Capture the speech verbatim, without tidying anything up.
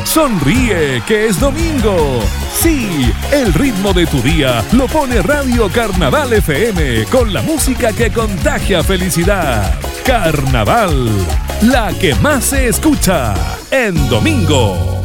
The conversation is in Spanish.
Sonríe, que es domingo. Sí, el ritmo de tu día lo pone Radio Carnaval F M con la música que contagia felicidad. Carnaval, la que más se escucha en domingo.